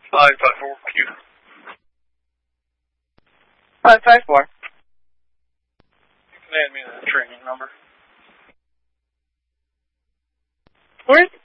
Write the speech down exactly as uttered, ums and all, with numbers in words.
Five five four Q. Five five four. You can hand me the training number. Where's